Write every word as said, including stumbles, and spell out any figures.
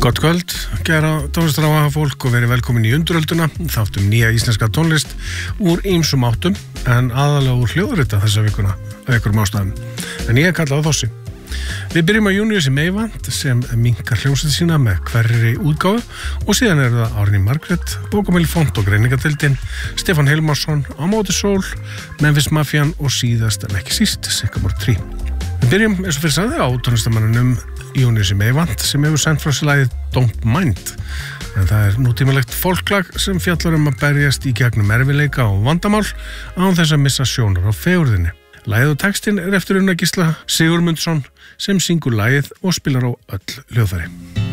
Gott kvöld, kæra tónlistaráhuga fólk og verið velkomin í Undurölduna, þáttum nýja íslenska tónlist úr ýmsum áttum en aðalega úr hljóðrita þessa vikuna af einhverjum ástæðum. En ég er kallað á Þossi. Við byrjum á Júníusi Meyvant sem minkar hljómsveit sína með hverri útgáfu og síðan eru það Árný Margrét, Bókamil Font og Greiningadeildin, Stefán Hilmarsson, Á móti sól, Memphis Mafian og síðast en ekki síst Sycamore Tree. Við byrjum eins og fyrir sagði á tónlistamannunum Júníusi Meyvant sem hefur sent frá sér lagið Don't Mind. En það er nútímalegt folklag sem fjallar um að berjast í gegnum erfiðleika og vandamál án þess að missa sjónar á fegurðinni. Lagið og textinn er eftir Unnar Gísla Sigurmundsson sem syngur lagið og spilar á öll hljóðfæri.